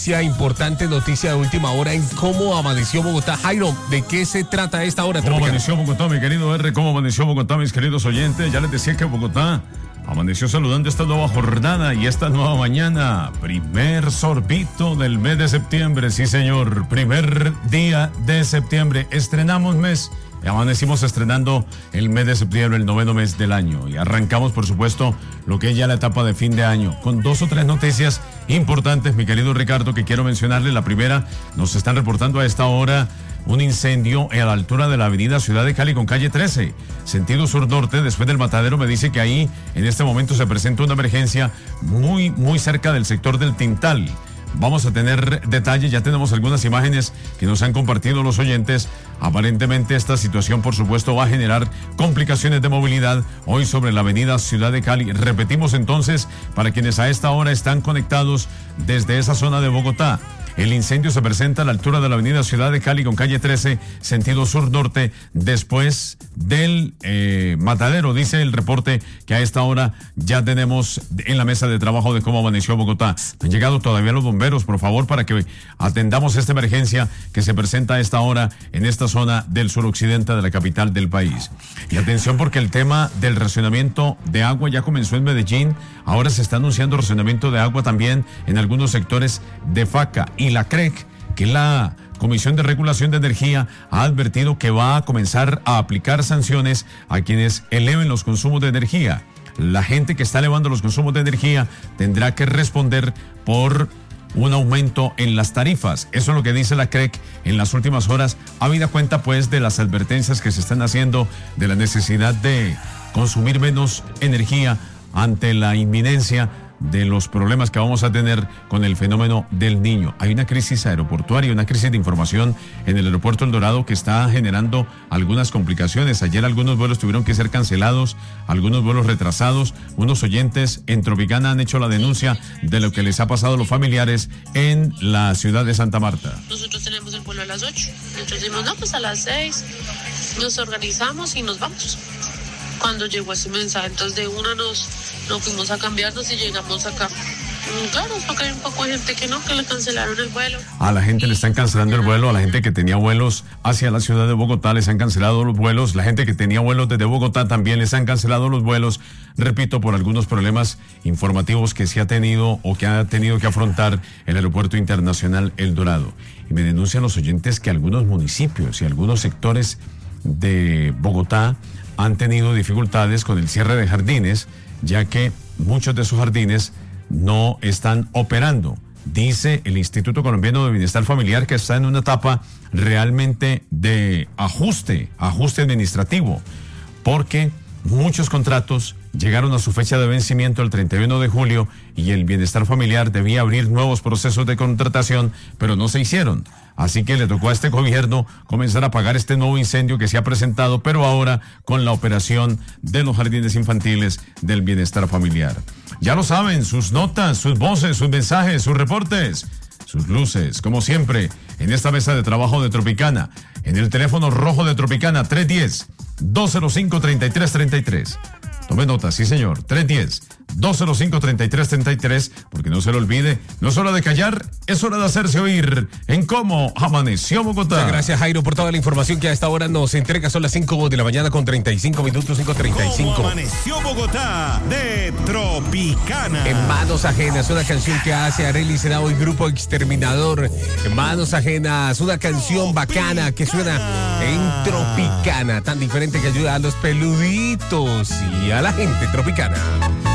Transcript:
Importante noticia de última hora en cómo amaneció Bogotá. Jairo, ¿de qué se trata a esta hora? ¿Cómo amaneció Bogotá, mi querido R? ¿Cómo amaneció Bogotá, mis queridos oyentes? Ya les decía que Bogotá amaneció saludando esta nueva jornada y esta nueva mañana. Primer sorbito del mes de septiembre, sí señor. Primer día de septiembre. Estrenamos mes. Amanecimos estrenando el mes de septiembre, el 9º mes del año. Y arrancamos, por supuesto, lo que es ya la etapa de fin de año, con 2 o 3 noticias importantes, mi querido Ricardo, que quiero mencionarle. La primera, nos están reportando a esta hora un incendio a la altura de la avenida Ciudad de Cali con calle 13, sentido sur-norte, después del Matadero. Me dice que ahí, en este momento, se presenta una emergencia muy cerca del sector del Tintal. Vamos a tener detalles, ya tenemos algunas imágenes que nos han compartido los oyentes. Aparentemente esta situación, por supuesto, va a generar complicaciones de movilidad hoy sobre la avenida Ciudad de Cali. Repetimos entonces, para quienes a esta hora están conectados desde esa zona de Bogotá. El incendio se presenta a la altura de la avenida Ciudad de Cali con calle 13, sentido sur-norte, después del Matadero. Dice el reporte que a esta hora ya tenemos en la mesa de trabajo de cómo amaneció Bogotá. Han llegado todavía los bomberos, por favor, para que atendamos esta emergencia que se presenta a esta hora en esta zona del suroccidente de la capital del país. Y atención, porque el tema del racionamiento de agua ya comenzó en Medellín. Ahora se está anunciando racionamiento de agua también en algunos sectores de Faca. Y la CREC, que es la Comisión de Regulación de Energía, ha advertido que va a comenzar a aplicar sanciones a quienes eleven los consumos de energía. La gente que está elevando los consumos de energía tendrá que responder por un aumento en las tarifas. Eso es lo que dice la CREC en las últimas horas, habida cuenta pues de las advertencias que se están haciendo de la necesidad de consumir menos energía ante la inminencia de los problemas que vamos a tener con el fenómeno del Niño. Hay una crisis aeroportuaria, una crisis de información en el aeropuerto El Dorado que está generando algunas complicaciones. Ayer algunos vuelos tuvieron que ser cancelados, algunos vuelos retrasados. Unos oyentes en Tropicana han hecho la denuncia de lo que les ha pasado a los familiares en la ciudad de Santa Marta. Nosotros tenemos el vuelo a las 8. Nosotros decimos, no, pues a las 6 nos organizamos y nos vamos. Cuando llegó ese mensaje, entonces de una nos fuimos a cambiarnos y llegamos acá. Claro, porque hay un poco de gente que le cancelaron el vuelo. A la gente le están cancelando el vuelo, a la gente que tenía vuelos hacia la ciudad de Bogotá les han cancelado los vuelos, la gente que tenía vuelos desde Bogotá también les han cancelado los vuelos, repito, por algunos problemas informativos que se ha tenido o que ha tenido que afrontar el Aeropuerto Internacional El Dorado. Y me denuncian los oyentes que algunos municipios y algunos sectores de Bogotá han tenido dificultades con el cierre de jardines, ya que muchos de esos jardines no están operando. Dice el Instituto Colombiano de Bienestar Familiar que está en una etapa realmente de ajuste administrativo, porque muchos contratos llegaron a su fecha de vencimiento el 31 de julio y el Bienestar Familiar debía abrir nuevos procesos de contratación, pero no se hicieron. Así que le tocó a este gobierno comenzar a pagar este nuevo incendio que se ha presentado, pero ahora con la operación de los jardines infantiles del Bienestar Familiar. Ya lo saben, sus notas, sus voces, sus mensajes, sus reportes, sus luces, como siempre, en esta mesa de trabajo de Tropicana, en el teléfono rojo de Tropicana, 310-205-3333. Tome nota, sí señor, 310-205-3333, porque no se lo olvide, no es hora de callar, es hora de hacerse oír en cómo amaneció Bogotá. Muchas gracias, Jairo, por toda la información que a esta hora nos entrega. Son las 5 de la mañana con 35 minutos, 5:35. ¿Cómo amaneció Bogotá de Tropicana? En manos ajenas, una canción que hace Arely Senao y Grupo Exterminador. En manos ajenas, una canción bacana que suena en Tropicana, tan diferente que ayuda a los peluditos y a la gente tropicana.